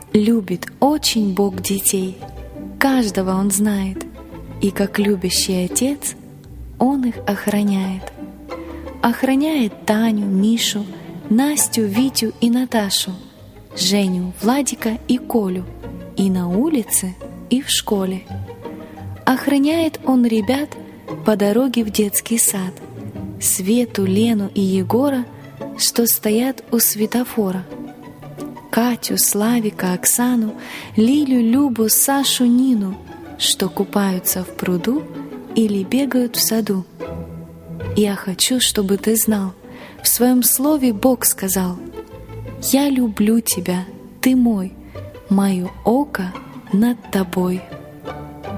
Любит очень Бог детей, каждого Он знает, и как любящий отец Он их охраняет. Охраняет Таню, Мишу, Настю, Витю и Наташу, Женю, Владика и Колю, и на улице, и в школе. Охраняет Он ребят по дороге в детский сад, Свету, Лену и Егора, что стоят у светофора, Катю, Славика, Оксану, Лилю, Любу, Сашу, Нину, что купаются в пруду или бегают в саду. Я хочу, чтобы ты знал, в своем слове Бог сказал: «Я люблю тебя, ты мой, мое око над тобой».